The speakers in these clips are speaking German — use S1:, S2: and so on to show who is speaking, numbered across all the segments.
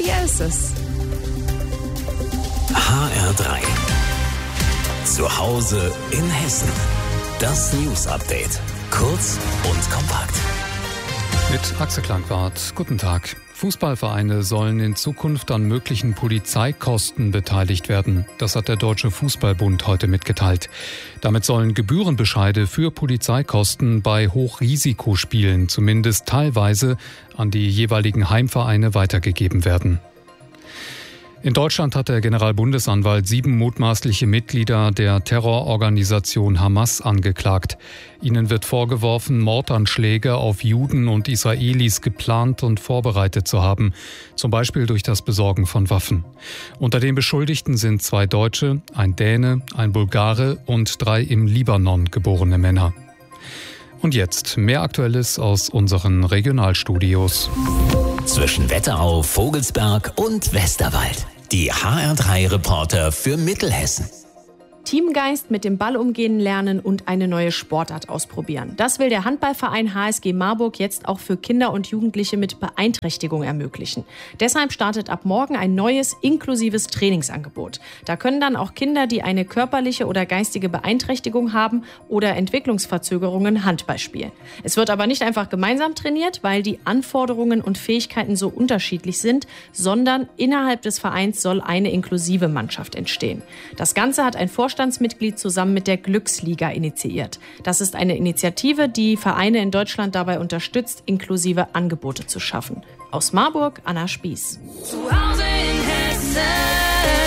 S1: Hier ist es.
S2: HR3. Zu Hause in Hessen. Das News-Update. Kurz und kompakt.
S3: Mit Axel Klangwart. Guten Tag. Fußballvereine sollen in Zukunft an möglichen Polizeikosten beteiligt werden. Das hat der Deutsche Fußballbund heute mitgeteilt. Damit sollen Gebührenbescheide für Polizeikosten bei Hochrisikospielen zumindest teilweise an die jeweiligen Heimvereine weitergegeben werden. In Deutschland hat der Generalbundesanwalt 7 mutmaßliche Mitglieder der Terrororganisation Hamas angeklagt. Ihnen wird vorgeworfen, Mordanschläge auf Juden und Israelis geplant und vorbereitet zu haben, zum Beispiel durch das Besorgen von Waffen. Unter den Beschuldigten sind 2 Deutsche, ein Däne, ein Bulgare und 3 im Libanon geborene Männer. Und jetzt mehr Aktuelles aus unseren Regionalstudios.
S2: Zwischen Wetterau, Vogelsberg und Westerwald. Die HR3-Reporter für Mittelhessen.
S1: Teamgeist, mit dem Ball umgehen lernen und eine neue Sportart ausprobieren. Das will der Handballverein HSG Marburg jetzt auch für Kinder und Jugendliche mit Beeinträchtigung ermöglichen. Deshalb startet ab morgen ein neues, inklusives Trainingsangebot. Da können dann auch Kinder, die eine körperliche oder geistige Beeinträchtigung haben oder Entwicklungsverzögerungen, Handball spielen. Es wird aber nicht einfach gemeinsam trainiert, weil die Anforderungen und Fähigkeiten so unterschiedlich sind, sondern innerhalb des Vereins soll eine inklusive Mannschaft entstehen. Das Ganze hat ein Vorstandsmitglied zusammen mit der Glücksliga initiiert. Das ist eine Initiative, die Vereine in Deutschland dabei unterstützt, inklusive Angebote zu schaffen. Aus Marburg, Anna Spieß.
S4: Zu Hause in Hessen.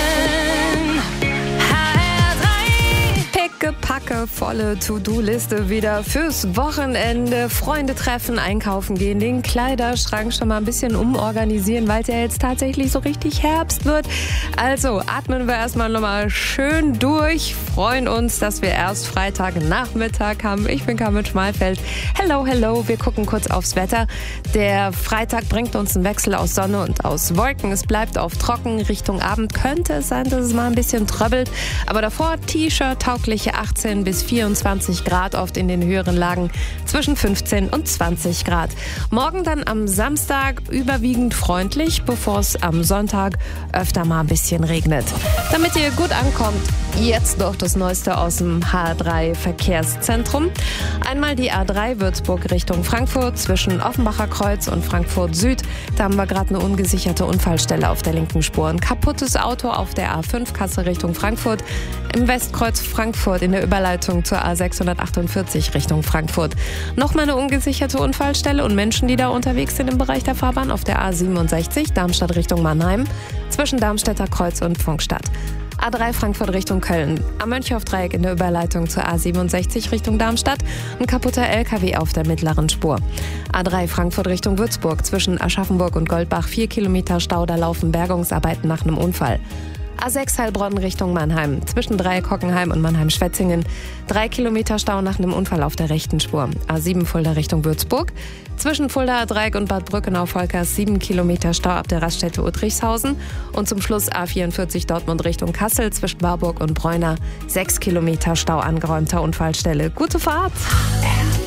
S5: Picke, volle To-Do-Liste wieder fürs Wochenende. Freunde treffen, einkaufen gehen, den Kleiderschrank schon mal ein bisschen umorganisieren, weil es ja jetzt tatsächlich so richtig Herbst wird. Also atmen wir erstmal nochmal schön durch. Freuen uns, dass wir erst Freitagnachmittag haben. Ich bin Carmen Schmalfeld. Hello. Wir gucken kurz aufs Wetter. Der Freitag bringt uns einen Wechsel aus Sonne und aus Wolken. Es bleibt auf trocken. Richtung Abend könnte es sein, dass es mal ein bisschen tröbbelt. Aber davor T-Shirt, taugliche 18 bis 24 Grad, oft in den höheren Lagen zwischen 15 und 20 Grad. Morgen dann am Samstag überwiegend freundlich, bevor es am Sonntag öfter mal ein bisschen regnet. Damit ihr gut ankommt, jetzt noch das Neueste aus dem HR3 Verkehrszentrum. Einmal die A3 Würzburg Richtung Frankfurt zwischen Offenbacher Kreuz und Frankfurt Süd. Da haben wir gerade eine ungesicherte Unfallstelle auf der linken Spur. Ein kaputtes Auto auf der A5 Kassel Richtung Frankfurt. Im Westkreuz Frankfurt in der Überleitung zur A648 Richtung Frankfurt. Nochmal eine ungesicherte Unfallstelle und Menschen, die da unterwegs sind im Bereich der Fahrbahn auf der A67 Darmstadt Richtung Mannheim zwischen Darmstädter Kreuz und Funkstadt. A3 Frankfurt Richtung Köln. Am Mönchhoff-Dreieck in der Überleitung zur A67 Richtung Darmstadt. Ein kaputter LKW auf der mittleren Spur. A3 Frankfurt Richtung Würzburg. Zwischen Aschaffenburg und Goldbach 4 Kilometer Stau. Da laufen Bergungsarbeiten nach einem Unfall. A6 Heilbronn Richtung Mannheim. Zwischen Dreieck Hockenheim und Mannheim-Schwetzingen. 3 Kilometer Stau nach einem Unfall auf der rechten Spur. A7 Fulda Richtung Würzburg. Zwischen Fulda Dreieck und Bad Brückenau-Volkers 7 Kilometer Stau ab der Raststätte Udrichshausen. Und zum Schluss A44 Dortmund Richtung Kassel. Zwischen Warburg und Bräuner 6 Kilometer Stau, angeräumter Unfallstelle. Gute Fahrt!